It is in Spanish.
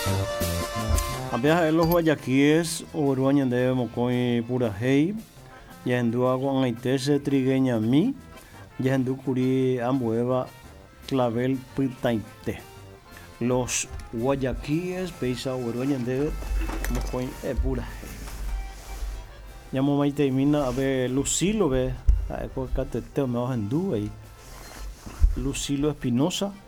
Apenas los guayaquíes, Uruguayan de Mocoy Pura Hey, Yandua con Aitese Trigueña Mi, Yandu Curi Ambueva Clavel Pitainte. Los guayaquíes, Peisa Uruguayan de Mocoy Pura Hey. Llamo Maite Mina a ver Lucilo, ve, a Catete, me vas en Duay. Lucilo Espinosa.